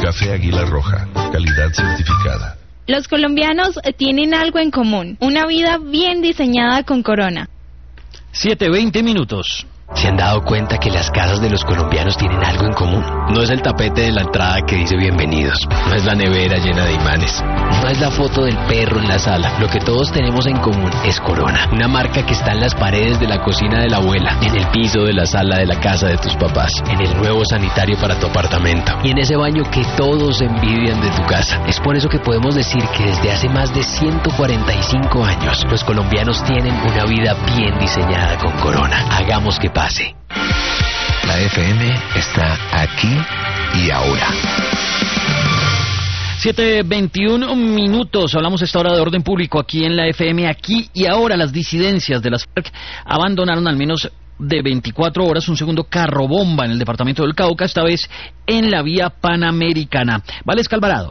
Café Águila Roja, calidad certificada. Los colombianos tienen algo en común, una vida bien diseñada con Corona. 7:20. ¿Se han dado cuenta que las casas de los colombianos tienen algo en común? No es el tapete de la entrada que dice bienvenidos, no es la nevera llena de imanes, no es la foto del perro en la sala. Lo que todos tenemos en común es Corona, una marca que está en las paredes de la cocina de la abuela, en el piso de la sala de la casa de tus papás, en el nuevo sanitario para tu apartamento y en ese baño que todos envidian de tu casa. Es por eso que podemos decir que desde hace más de 145 años los colombianos tienen una vida bien diseñada con Corona. Hagamos que pase. La FM está aquí y ahora. 7:21. Hablamos esta hora de orden público aquí en la FM, aquí y ahora. Las disidencias de las FARC abandonaron al menos de 24 horas un segundo carro bomba en el departamento del Cauca, esta vez en la vía Panamericana. Vales Calvarado.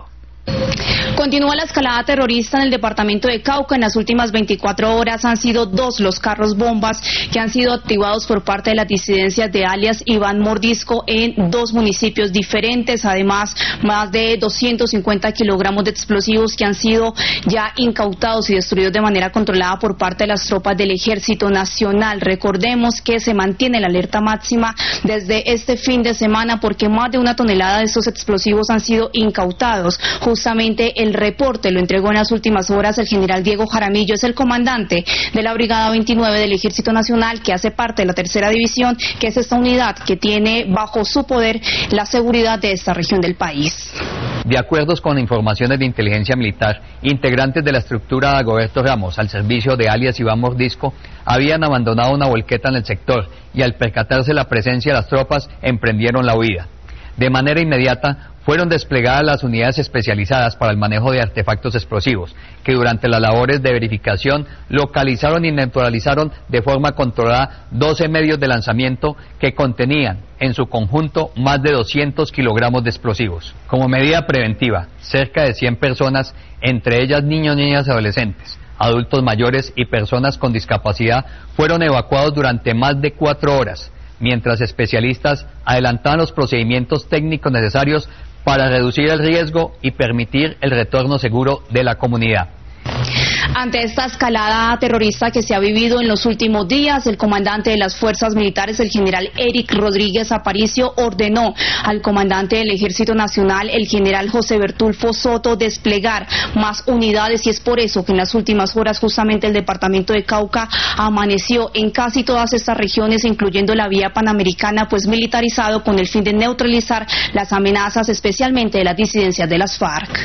Continúa la escalada terrorista en el departamento de Cauca. En las últimas 24 horas han sido 2 los carros bombas que han sido activados por parte de las disidencias de alias Iván Mordisco en 2 municipios diferentes. Además, más de 250 kilogramos de explosivos que han sido ya incautados y destruidos de manera controlada por parte de las tropas del Ejército Nacional. Recordemos que se mantiene la alerta máxima desde este fin de semana porque más de 1 tonelada de estos explosivos han sido incautados. Justamente el reporte lo entregó en las últimas horas el general Diego Jaramillo, es el comandante de la Brigada 29 del Ejército Nacional, que hace parte de la tercera división, que es esta unidad que tiene bajo su poder la seguridad de esta región del país. De acuerdo con informaciones de inteligencia militar, integrantes de la estructura de Dagoberto Ramos al servicio de alias Iván Mordisco habían abandonado una volqueta en el sector y al percatarse la presencia de las tropas emprendieron la huida. De manera inmediata fueron desplegadas las unidades especializadas para el manejo de artefactos explosivos, que durante las labores de verificación localizaron y neutralizaron de forma controlada 12 medios de lanzamiento que contenían en su conjunto más de 200 kilogramos de explosivos. Como medida preventiva, cerca de 100 personas, entre ellas niños, niñas y adolescentes, adultos mayores y personas con discapacidad, fueron evacuados durante más de 4 horas, mientras especialistas adelantaban los procedimientos técnicos necesarios para reducir el riesgo y permitir el retorno seguro de la comunidad. Ante esta escalada terrorista que se ha vivido en los últimos días, el comandante de las fuerzas militares, el general Eric Rodríguez Aparicio, ordenó al comandante del Ejército Nacional, el general José Bertulfo Soto, desplegar más unidades, y es por eso que en las últimas horas justamente el departamento de Cauca amaneció en casi todas estas regiones, incluyendo la vía Panamericana, pues militarizado con el fin de neutralizar las amenazas, especialmente de las disidencias de las FARC.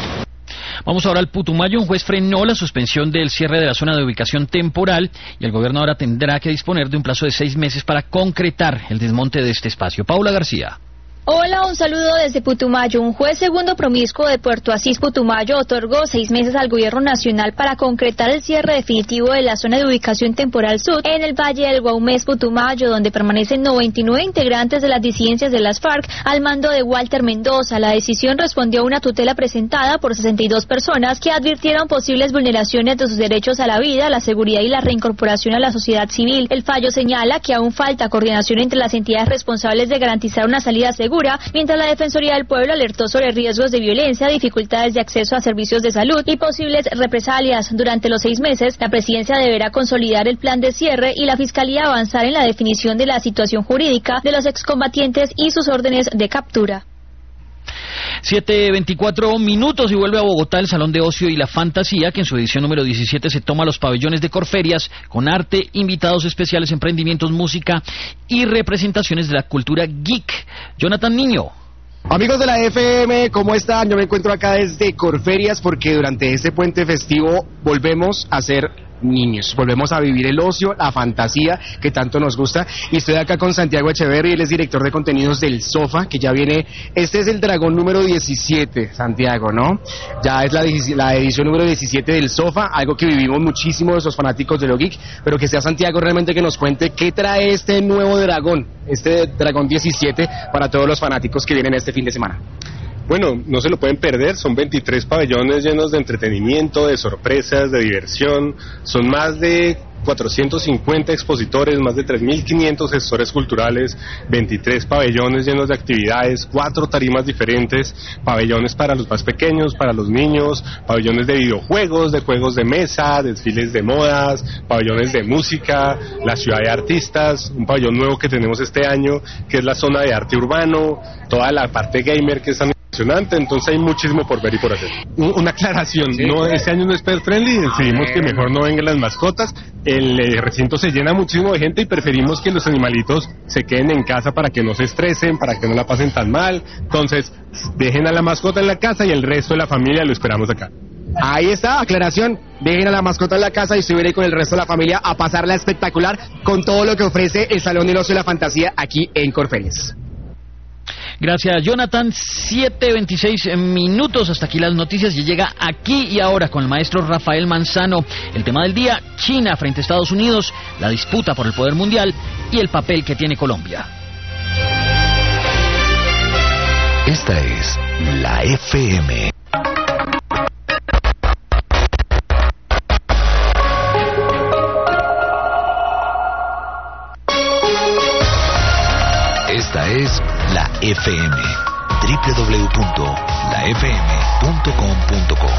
Vamos ahora al Putumayo. Un juez frenó la suspensión del cierre de la zona de ubicación temporal y el gobierno ahora tendrá que disponer de un plazo de 6 meses para concretar el desmonte de este espacio. Paula García. Hola, un saludo desde Putumayo. Un juez segundo promiscuo de Puerto Asís, Putumayo, otorgó 6 meses al gobierno nacional para concretar el cierre definitivo de la zona de ubicación temporal sur en el Valle del Guaumés, Putumayo, donde permanecen 99 integrantes de las disidencias de las FARC al mando de Walter Mendoza. La decisión respondió a una tutela presentada por 62 personas que advirtieron posibles vulneraciones de sus derechos a la vida, la seguridad y la reincorporación a la sociedad civil. El fallo señala que aún falta coordinación entre las entidades responsables de garantizar una salida segura, mientras la Defensoría del Pueblo alertó sobre riesgos de violencia, dificultades de acceso a servicios de salud y posibles represalias. Durante los 6 meses, la Presidencia deberá consolidar el plan de cierre y la Fiscalía avanzar en la definición de la situación jurídica de los excombatientes y sus órdenes de captura. 7:24 y vuelve a Bogotá el Salón de Ocio y la Fantasía, que en su edición número 17 se toma los pabellones de Corferias con arte, invitados especiales, emprendimientos, música y representaciones de la cultura geek. Jonathan Niño. Amigos de la FM, ¿cómo están? Yo me encuentro acá desde Corferias porque durante este puente festivo volvemos a ser niños, volvemos a vivir el ocio, la fantasía que tanto nos gusta, y estoy acá con Santiago Echeverri, él es director de contenidos del Sofa, que ya viene, este es el dragón número 17, Santiago, ¿no? Ya es la edición número 17 del Sofa, algo que vivimos muchísimo de esos fanáticos de lo geek, pero que sea Santiago realmente que nos cuente qué trae este nuevo dragón, este dragón 17 para todos los fanáticos que vienen este fin de semana. Bueno, no se lo pueden perder, son 23 pabellones llenos de entretenimiento, de sorpresas, de diversión, son más de 450 expositores, más de 3.500 gestores culturales, 23 pabellones llenos de actividades, 4 tarimas diferentes, pabellones para los más pequeños, para los niños, pabellones de videojuegos, de juegos de mesa, desfiles de modas, pabellones de música, la ciudad de artistas, un pabellón nuevo que tenemos este año, que es la zona de arte urbano, toda la parte gamer que es tan impresionante, entonces hay muchísimo por ver y por hacer. Una aclaración, sí, no, este año no es pet friendly, decidimos que mejor no vengan las mascotas, el recinto se llena muchísimo de gente y preferimos que los animalitos se queden en casa para que no se estresen, para que no la pasen tan mal, entonces dejen a la mascota en la casa y el resto de la familia lo esperamos acá. Ahí está, aclaración, dejen a la mascota en la casa y subiré con el resto de la familia a pasarla espectacular con todo lo que ofrece el Salón del Ocio y la Fantasía aquí en Corferias. Gracias, Jonathan. 7:26 minutos. Hasta aquí las noticias y llega Aquí y Ahora con el maestro Rafael Manzano. El tema del día: China frente a Estados Unidos, la disputa por el poder mundial y el papel que tiene Colombia. Esta es la FM. Esta es la FM. www.lafm.com.co